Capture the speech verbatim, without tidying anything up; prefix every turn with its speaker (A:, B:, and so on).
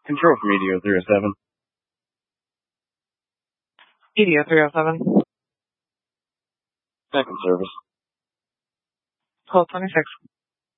A: Control from E D O three oh seven.
B: E D O three oh seven.
A: Second service.
B: twelve twenty-six.